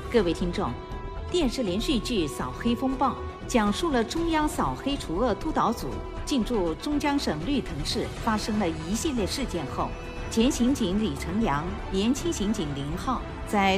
各位听众，电视连续剧《扫黑风暴》讲述了中央扫黑除恶督导组进驻中江省绿藤市发生了一系列事件后，前刑警李成阳、年轻刑警林浩在